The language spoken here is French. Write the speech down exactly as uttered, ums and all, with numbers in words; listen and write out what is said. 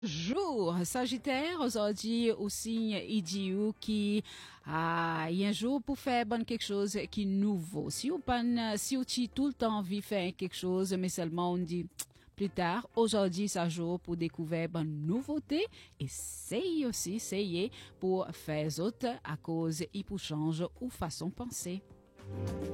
Jour, Sagittaire, aujourd'hui aussi, il dit ou qui ah, il y a un jour pour faire bon quelque chose qui est nouveau. Si vous pas, si vous avez tout le temps envie de faire quelque chose, mais seulement on dit plus tard, aujourd'hui, c'est un jour pour découvrir bonne nouveauté. Essayez aussi, essayez pour faire autre à cause il peut changer ou façon de penser.